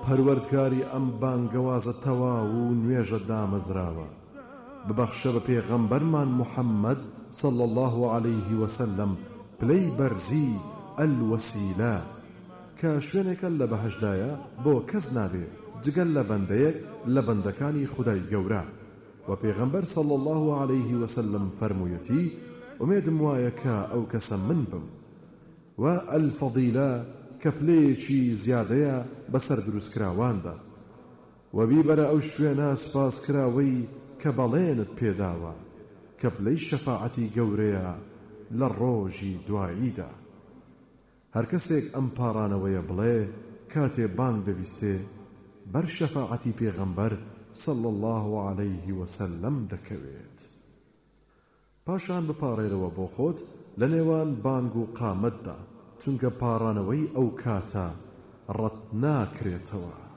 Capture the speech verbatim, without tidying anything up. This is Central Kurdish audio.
پەروەردگاری ئەم بانگەوازە تەواو و نوێژە دامەزراوە ببەخشە بە پێغەمبەرمان محەممەد صلى الله عليه وسلم پلەی بەرزی ئەلوەسیلە کە شوێنێکە لە بەهەشدایە بۆ کەس نابێ جگەل لە بەندەیەک لە بەندەکانی خودای گەورە و پێغەمبەر صلى الله عليه وسلم فەرموویەتی ئومێدم وایە کە ئەو کەسە من بم و ئەلفەضیلە کە پلەیەکی زیادەیە بەسەر دروستکراواندا و بیبەرە ئەو شوێنە سپاسکراوەی کە بەڵێنت پێداوە کە پلەی شەفاعەتی گەورەیە لە ڕۆژی دواییدا هەر کەسێک ئەم پاڕانەوەیە بڵێ کاتێ بانگ دەبیستێ بەر شەفاعەتی پێغەمبەر صلى الله عليه وسلم دەکەوێت پاشان بپاڕێرەوە بۆ خۆت لە نێوان بانگ و قامەتدا چونکە پاڕانەوەی ئەو کاتە ڕەت ناکرێتەوە